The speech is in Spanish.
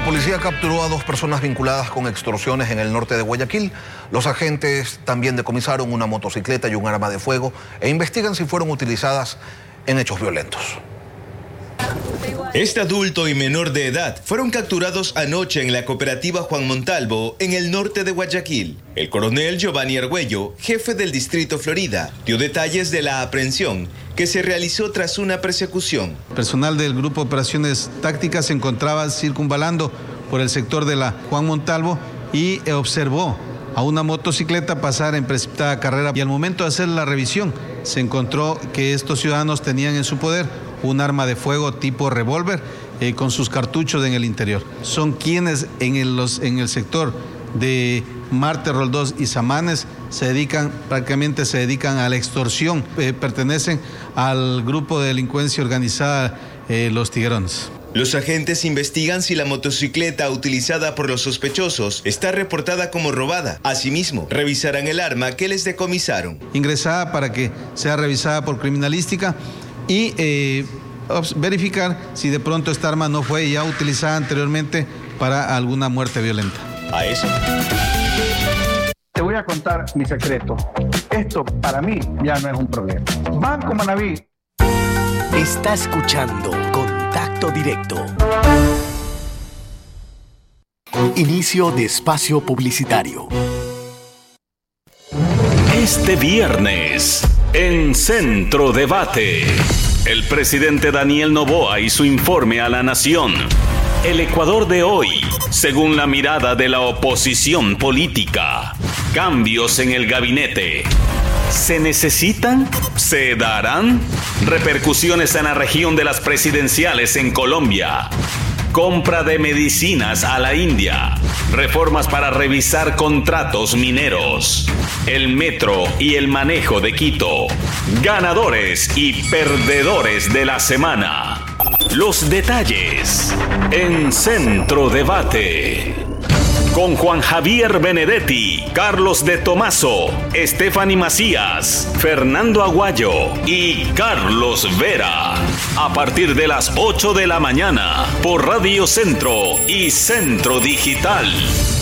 La policía capturó a 2 personas vinculadas con extorsiones en el norte de Guayaquil. Los agentes también decomisaron una motocicleta y un arma de fuego e investigan si fueron utilizadas en hechos violentos. Este adulto y menor de edad fueron capturados anoche en la cooperativa Juan Montalvo, en el norte de Guayaquil. El coronel Giovanni Argüello, jefe del distrito Florida, dio detalles de la aprehensión que se realizó tras una persecución. Personal del Grupo de Operaciones Tácticas se encontraba circunvalando por el sector de la Juan Montalvo y observó a una motocicleta pasar en precipitada carrera, y al momento de hacer la revisión se encontró que estos ciudadanos tenían en su poder un arma de fuego tipo revólver con sus cartuchos en el interior. Son quienes en el sector de Marte, Roldós y Samanes prácticamente se dedican a la extorsión, pertenecen al grupo de delincuencia organizada Los Tiguerones. Los agentes investigan si la motocicleta utilizada por los sospechosos está reportada como robada. Asimismo, revisarán el arma que les decomisaron. Ingresada para que sea revisada por criminalística y verificar si de pronto esta arma no fue ya utilizada anteriormente para alguna muerte violenta. A eso. Te voy a contar mi secreto. Esto para mí ya no es un problema. Banco Manaví. Está escuchando Contacto Directo. Inicio de espacio publicitario. Este viernes, en Centro Debate, el presidente Daniel Noboa y su informe a la nación. El Ecuador de hoy, según la mirada de la oposición política. Cambios en el gabinete. ¿Se necesitan? ¿Se darán? Repercusiones en la región de las presidenciales en Colombia. Compra de medicinas a la India. Reformas para revisar contratos mineros. El metro y el manejo de Quito. Ganadores y perdedores de la semana. Los detalles en Centro Debate. Con Juan Javier Benedetti, Carlos de Tomaso, Stephanie Macías, Fernando Aguayo y Carlos Vera. A partir de las 8 de la mañana por Radio Centro y Centro Digital.